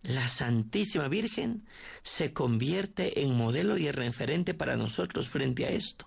la Santísima Virgen se convierte en modelo y referente para nosotros frente a esto.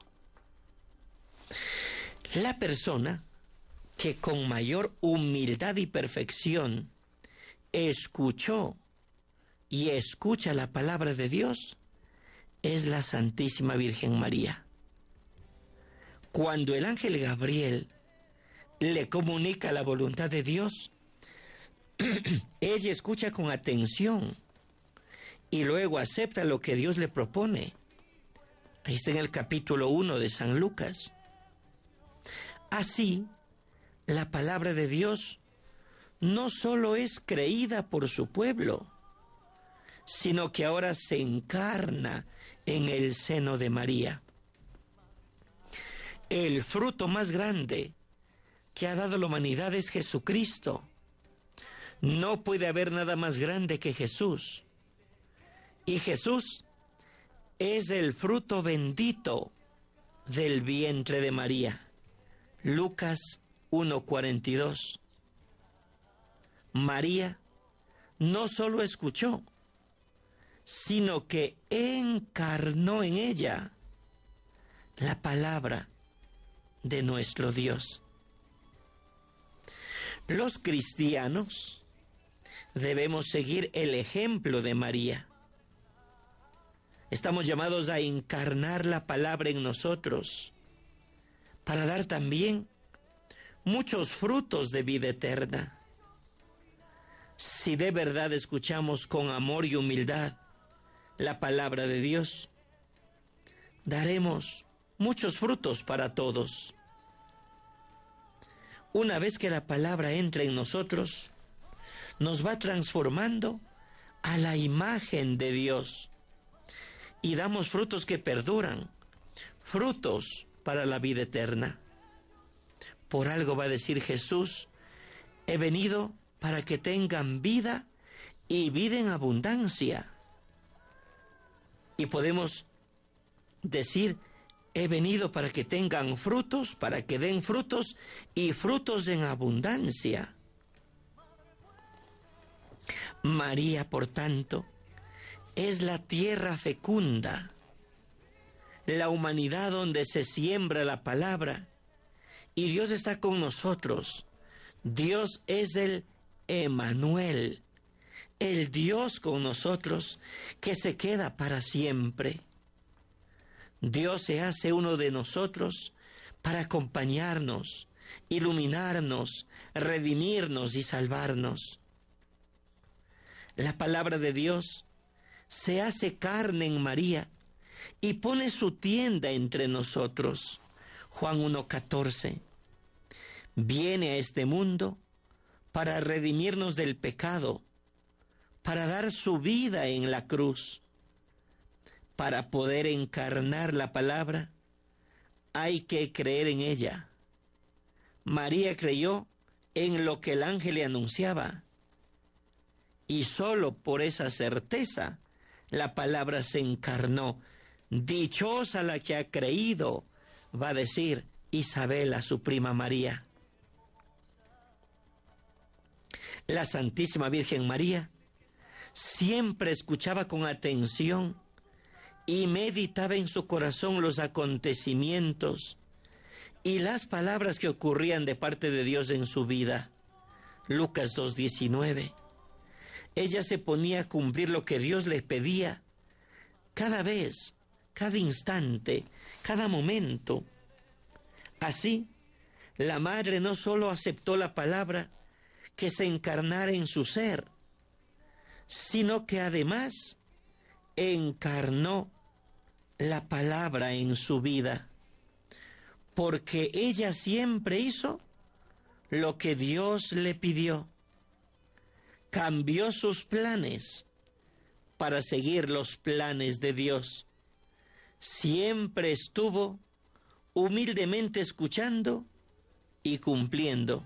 La persona que con mayor humildad y perfección escuchó y escucha la palabra de Dios es la Santísima Virgen María. Cuando el ángel Gabriel le comunica la voluntad de Dios, ella escucha con atención y luego acepta lo que Dios le propone. Ahí está en el capítulo 1 de San Lucas. Así, la palabra de Dios no solo es creída por su pueblo, sino que ahora se encarna en el seno de María. El fruto más grande que ha dado la humanidad es Jesucristo. No puede haber nada más grande que Jesús. Y Jesús es el fruto bendito del vientre de María. Lucas 1:42. María no solo escuchó, sino que encarnó en ella la palabra de nuestro Dios. Los cristianos debemos seguir el ejemplo de María. Estamos llamados a encarnar la palabra en nosotros para dar también muchos frutos de vida eterna. Si de verdad escuchamos con amor y humildad la palabra de Dios, daremos muchos frutos para todos. Una vez que la palabra entra en nosotros, nos va transformando a la imagen de Dios y damos frutos que perduran, frutos para la vida eterna. Por algo va a decir Jesús: he venido para que tengan vida y vida en abundancia. Y podemos decir: he venido para que tengan frutos, para que den frutos y frutos en abundancia. María, por tanto, es la tierra fecunda, la humanidad donde se siembra la palabra, y Dios está con nosotros. Dios es el Emmanuel, el Dios con nosotros que se queda para siempre. Dios se hace uno de nosotros para acompañarnos, iluminarnos, redimirnos y salvarnos. La palabra de Dios se hace carne en María y pone su tienda entre nosotros. Juan 1:14. Viene a este mundo para redimirnos del pecado, para dar su vida en la cruz. Para poder encarnar la palabra, hay que creer en ella. María creyó en lo que el ángel le anunciaba, y solo por esa certeza la palabra se encarnó. Dichosa la que ha creído, va a decir Isabel a su prima María. La Santísima Virgen María siempre escuchaba con atención y meditaba en su corazón los acontecimientos y las palabras que ocurrían de parte de Dios en su vida. Lucas 2:19. Ella se ponía a cumplir lo que Dios le pedía cada vez, cada instante, cada momento. Así, la madre no solo aceptó la palabra que se encarnara en su ser, sino que además encarnó la palabra en su vida, porque ella siempre hizo lo que Dios le pidió. Cambió sus planes para seguir los planes de Dios. Siempre estuvo humildemente escuchando y cumpliendo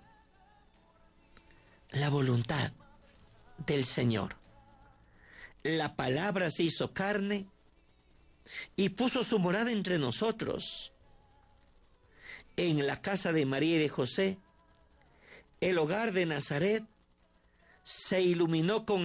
la voluntad del Señor. La palabra se hizo carne y puso su morada entre nosotros. En la casa de María y de José, el hogar de Nazaret se iluminó con